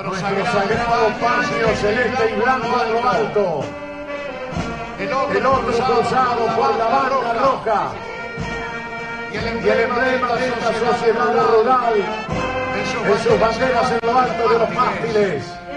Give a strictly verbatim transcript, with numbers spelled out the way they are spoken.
nuestro sagrado paño celeste y blanco en lo alto. El otro cruzado por la banda roja. Y el emblema de esta sociedad rural en sus banderas en lo alto de los mástiles.